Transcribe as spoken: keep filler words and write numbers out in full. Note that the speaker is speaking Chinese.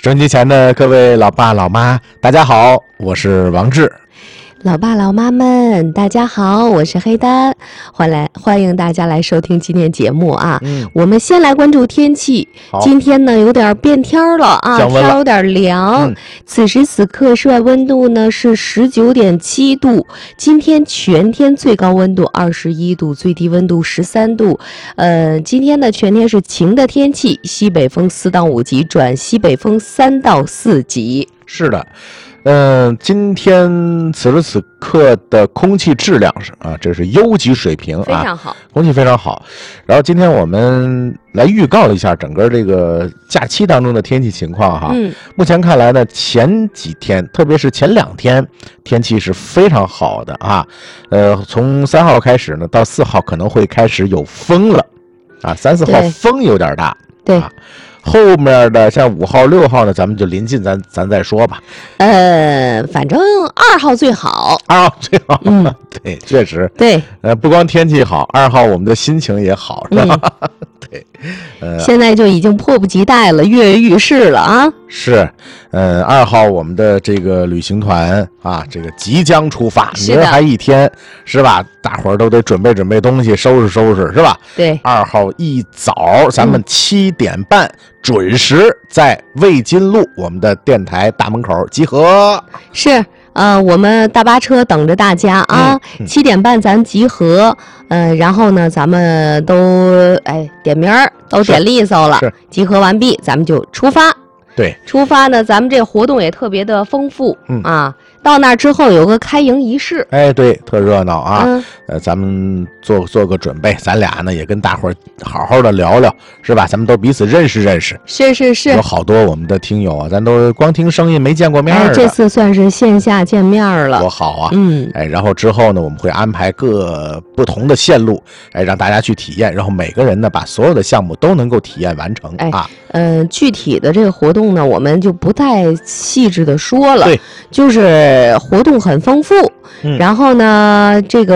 收音机前的各位老爸老妈，大家好，我是王志。 老爸老妈们，大家好，我是黑丹，欢来欢迎大家来收听今天节目啊。嗯，我们先来关注天气。今天呢有点变天了啊，天有点凉。嗯、此时此刻室外温度呢是十九点七度，今天全天最高温度二十一度，最低温度十三度。呃，今天的全天是晴的天气，西北风四到五级转西北风三到四级。 是的。嗯、呃，今天此时此刻的空气质量是啊，这是优级水平啊， 非常好， 空气非常好。然后今天我们来预告了一下整个这个假期当中的天气情况哈。嗯，目前看来呢，前几天，特别是前两天，天气是非常好的啊。呃，从三号开始呢，到四号可能会开始有风了啊，三四号风有点大。 对。 啊，后面的像五号、六号呢，咱们就临近咱咱再说吧。 呃，反正二号最好， 二号最好。嗯，对，确实。 对，呃， 不光天气好，二号我们的心情也好，是吧？嗯、对， 呃，现在就已经迫不及待了，跃跃欲试了啊。是， 呃，二号我们的这个旅行团啊，这个即将出发，明儿还一天，是吧？大伙儿都得准备准备东西，收拾收拾，是吧？ 对。 二号一早，咱们七点半。嗯，准时在魏金路我们的电台大门口集合。 是，呃，我们大巴车等着大家啊，七、嗯嗯、点半咱集合，呃，然后呢，咱们都哎点名儿都点利索了，集合完毕，咱们就出发。 对， 出发呢，咱们这活动也特别的丰富，嗯啊。到那之后有个开营仪式， 哎，对，特热闹啊！嗯、呃，咱们做做个准备，咱俩呢也跟大伙儿好好的聊聊，是吧？咱们都彼此认识认识。 是是是， 有好多我们的听友啊，咱都光听声音没见过面的、 哎。这次算是线下见面了， 多好啊！嗯，哎，然后之后呢，我们会安排各不同的线路，哎，让大家去体验，然后每个人呢把所有的项目都能够体验完成、哎、啊。 嗯、呃，具体的这个活动呢，我们就不太细致的说了， 对， 就是活动很丰富，嗯、然后呢，这个。